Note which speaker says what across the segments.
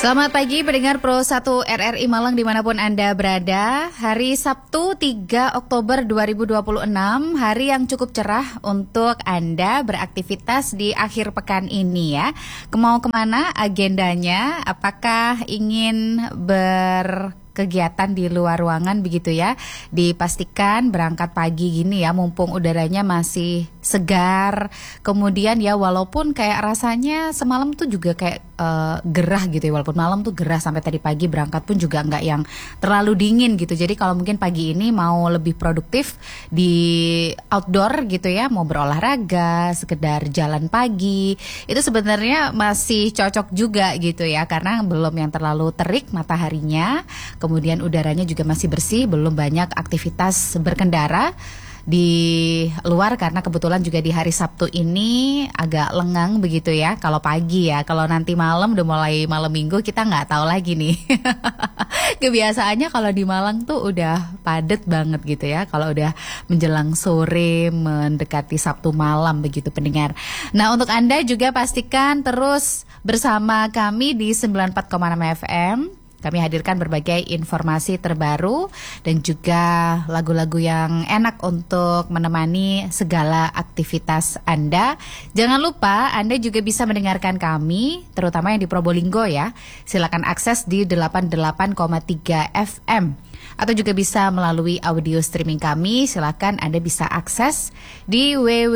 Speaker 1: Selamat pagi pendengar Pro 1 RRI Malang dimanapun Anda berada. Hari Sabtu 3 Oktober 2026, hari yang cukup cerah untuk Anda beraktivitas di akhir pekan ini ya. Mau kemana agendanya? Apakah ingin kegiatan di luar ruangan begitu ya? Dipastikan berangkat pagi gini ya, mumpung udaranya masih segar. Kemudian ya walaupun kayak rasanya semalam tuh juga kayak gerah gitu ya, walaupun malam tuh gerah sampai tadi pagi berangkat pun juga nggak yang terlalu dingin gitu. Jadi kalau mungkin pagi ini mau lebih produktif di outdoor gitu ya, mau berolahraga, sekedar jalan pagi, itu sebenarnya masih cocok juga gitu ya, karena belum yang terlalu terik mataharinya. Kemudian udaranya juga masih bersih, belum banyak aktivitas berkendara di luar karena kebetulan juga di hari Sabtu ini agak lengang begitu ya kalau pagi ya. Kalau nanti malam udah mulai malam minggu kita nggak tahu lagi nih. Kebiasaannya kalau di Malang tuh udah padat banget gitu ya kalau udah menjelang sore mendekati Sabtu malam begitu pendengar. Nah untuk Anda juga pastikan terus bersama kami di 94,6 FM. Kami hadirkan berbagai informasi terbaru dan juga lagu-lagu yang enak untuk menemani segala aktivitas Anda. Jangan lupa Anda juga bisa mendengarkan kami, terutama yang di Probolinggo ya. Silakan akses di 88,3 FM. Atau juga bisa melalui audio streaming kami, silakan Anda bisa akses di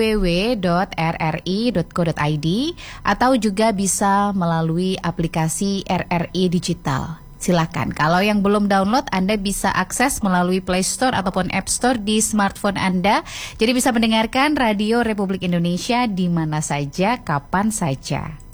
Speaker 1: www.rri.co.id atau juga bisa melalui aplikasi RRI Digital. Silakan. Kalau yang belum download, Anda bisa akses melalui Play Store ataupun App Store di smartphone Anda. Jadi bisa mendengarkan Radio Republik Indonesia di mana saja, kapan saja.